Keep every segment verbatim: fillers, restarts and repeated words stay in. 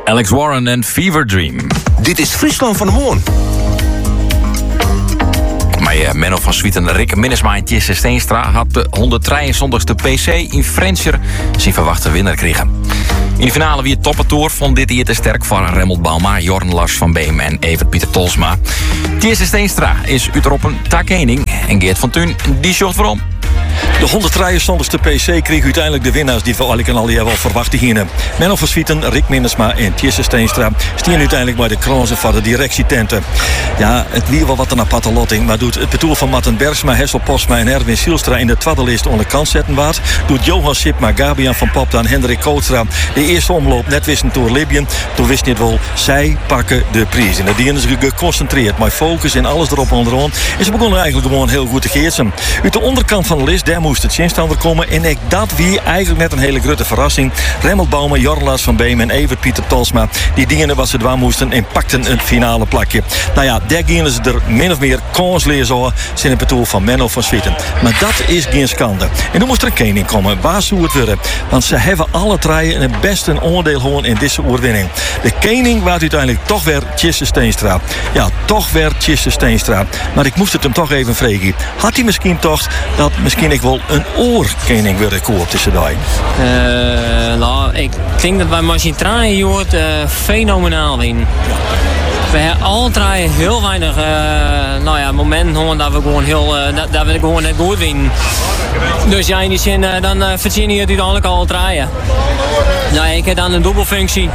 Alex Warren en Fever Dream. Dit is Friesland van de Moon. Maar uh, Menno van Swieten, Rick Minnesma en Jesse Steenstra had de honderddrieënzontigste P C in Frencher zijn verwachte winnaar kregen. In de finale wie het toppentoer vond dit hier te sterk voor Remmelt Bauma, Jorn Lars van Beem en Evert Pieter Tolsma. Jesse Steenstra is uit op een takening en Geert van Thun die zocht waarom. De honderddrieënzontigste P C kreeg uiteindelijk de winnaars die we eigenlijk al wel verwachten hier. Menno van Swieten, Rick Minnesma en Jesse Steenstra stien uiteindelijk bij de kransen van de directietenten. Ja, het weer wel wat een aparte lotting, maar doet het betoel van Martin Bergsma, Hessel Postma en Erwin Sielstra in de twaddelist onder de kant zetten waard. Doet Johan Sipma, Gabian van Popta en Hendrik Kootstra de eerste omloop net wisten door Libyen. Toen wist niet wel, zij pakken de prijs. En dat die is geconcentreerd, maar focus en alles erop en eraan. En ze begonnen eigenlijk gewoon heel goed te geersen. Uit de onderkant van de list, daar moest het zinstander komen. En ik dat wie eigenlijk net een hele grote verrassing. Remmelt Bauma, Jorn Lars van Beem en Evert Pieter Tolsma. Die dingen wat ze dwaan moesten en pakten een finale plakje. Nou ja, daar gingen ze er min of meer kansleer zo. Zijn het betoel van Menno van Swieten. Maar dat is geen schande. En dan moest er een koning komen. Waar zou het worden? Want ze hebben alle drieën het beste een oordeel gewoon in deze oorwinning. De koning was uiteindelijk toch weer Jesse Steenstra. Ja, toch weer Jesse Steenstra. Maar ik moest het hem toch even vragen. Had hij misschien toch dat misschien ik wel een oorkoning wilde koop tussen die? Uh, nou, ik denk dat wij Machine Traaien hoort uh, fenomenaal winnen. We hebben altijd heel weinig uh, nou ja, momenten gewoon dat we gewoon heel uh, dat, dat we gewoon net goed winnen. Dus ja, in die zin uh, dan uh, verzin je het uiteindelijk al draaien. Nou, ik heb dan een dubbelfunctie.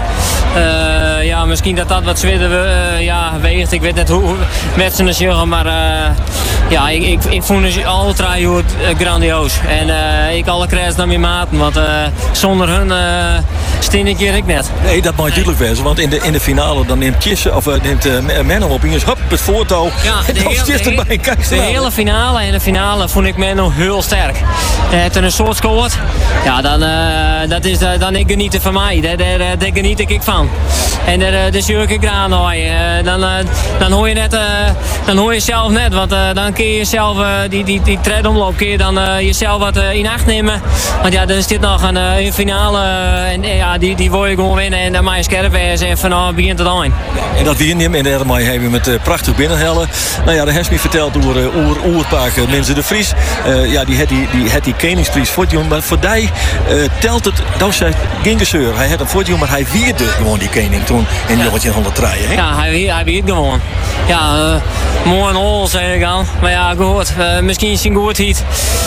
Uh, ja, misschien dat dat wat zwitter uh, ja, weegt. Ik weet net hoe met z'n zeggen, maar uh, ja, ik, ik, ik vond het alle drie uh, grandioos. En uh, ik alle krijs dan weer maten, want uh, zonder hun uh, steen ik hier ik net. Nee, dat mag natuurlijk wezen, want in de, in de finale dan neemt Jesse of uh, neemt uh, Menno op en hop, het voortouw. Ja, de, en hele, de, erbij, kijk, de hele finale en de finale vond ik Menno heel sterk. Hij heeft er een soort scoort. Ja, dan, uh, dat is uh, dan ik genieten van mij. Daar, daar, daar geniet ik van. En daar, daar zie ik graan hoor. Uh, dan, uh, dan hoor je net, uh, dan hoor je zelf net, want uh, dan kun je jezelf uh, die, die, die tredomloop kun je dan uh, jezelf wat uh, in acht nemen. Want ja, dan is dit nog een, uh, een finale uh, en uh, ja, die, die wil je gewoon winnen en dan mag je scherp wezen en vanaf begint het aan. En dat weer nemen en daar hebben we met uh, prachtig binnenhellen. Nou ja, de heeft me verteld door uh, oer, oerpaak uh, Mensen de Vries. Uh, ja, die had die, die, die koningsprijs voor die, maar voor die uh, telt het, dat zei Gingeseur. Hij had een voor die, maar hij vierde gewoon die koning toen in negentienhonderddrie. Hè? Ja, hij, hij vierde gewoon. Ja, uh, mooi en hol zeg ik al. Maar ja, goed, uh, misschien is het goed hiet.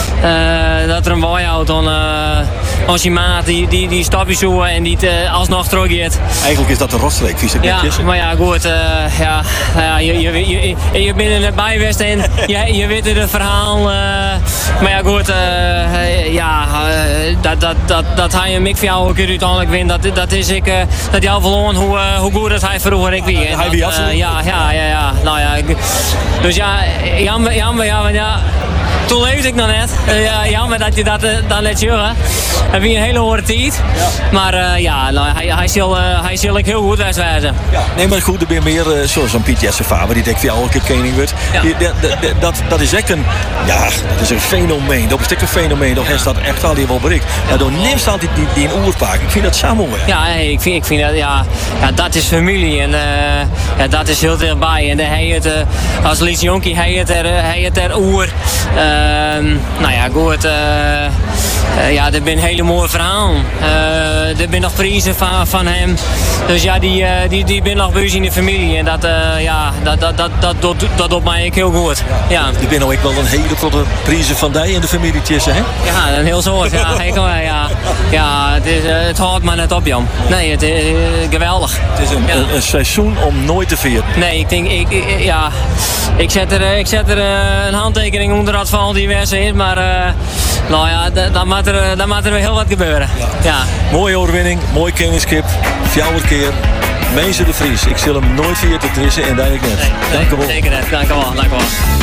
Uh, dat er een waai houdt dan uh, als je maat die, die, die stapjes zoeken en die uh, alsnog teruggeeft. Eigenlijk is dat een rotstreek, vies ik ja, netjes. Maar ja, goed, uh, ja, ja, je, je, je, je, je bent er bij geweest en je, je weet het verhaal. Uh, maar ja, goed, uh, ja, uh, dat, dat, dat, dat hij een mik voor jou keer uiteindelijk wint, dat, dat is ik, uh, dat jou verloren hoe, uh, hoe goed dat hij vroeger ik wie. Hij wie absoluut. Uh, ja, ja, ja, ja, nou ja, ik, dus ja, jammer, jammer, ja, maar ja. Toen leefde ik nog net. Uh, ja, jammer dat je dat uh, dan net jure. Heb je een hele hoge tijd. Ja. Maar uh, ja, nou, hij, hij zal, uh, hij zal ik heel goed wijzen. Ja. Nee, maar goed, er ben meer uh, zoals een Piet Jesse Faber, die denkt voor elke keer koning wordt. Ja. Die, die, die, die, dat, dat is echt een, ja, dat is een fenomeen. Dat is echt een fenomeen. Dat heeft dat echt al die wel bereikt. Ja, door neemt altijd die, die, die een oerpaak. Ik vind dat zo mooi. Ja, hey, ik, vind, ik vind dat, ja, ja, dat is familie en uh, ja, dat is heel dichtbij. En hij het, uh, als Lies Jonkie, hij het er, hij het er oer. Uh, nou ja, goed. Uh, uh, ja, er zijn hele mooie verhalen. Uh, er zijn nog prijzen van, van hem. Dus ja, die, uh, die, die ben nog bij in de familie. En dat, uh, ja, dat, dat, dat, dat, dat, dat doet mij heel goed. Ja. Er zijn ook wel een hele grote prijzen van die in de familie tussen, hè? Ja, een heel soort. Ja, ik, ja, ja het, is, uh, het houdt maar net op, Jan. Nee, het is uh, geweldig. Het is een, ja. een, een seizoen om nooit te vieren. Nee, ik denk, ik, ik, ja, ik zet er, ik zet er uh, een handtekening onder dat van al die mensen in, maar uh, nou ja, dan moet er, dan moet er weer heel wat gebeuren. Ja. Ja. Mooie overwinning, mooi koningskip, fjouwer keer. Mensen de Vries, ik zal hem nooit vier te trissen en duidelijk net. Nee, dank u wel. Zeker net, dank u wel, dank u wel.